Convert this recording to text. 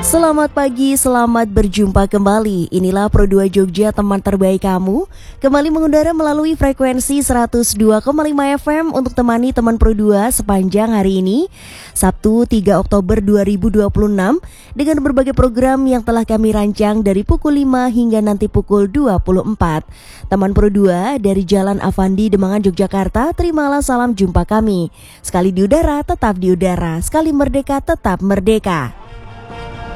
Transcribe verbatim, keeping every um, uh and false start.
Selamat pagi, selamat berjumpa kembali. Inilah Pro dua Jogja, teman terbaik kamu. Kembali mengudara melalui frekuensi seratus dua koma lima F M untuk temani teman Pro dua sepanjang hari ini, Sabtu tiga Oktober dua ribu dua puluh enam, dengan berbagai program yang telah kami rancang dari pukul lima hingga nanti pukul dua puluh empat. Teman Pro dua dari Jalan Avandi, Demangan, Yogyakarta, terimalah salam jumpa kami. Sekali di udara, tetap di udara. Sekali merdeka, tetap merdeka.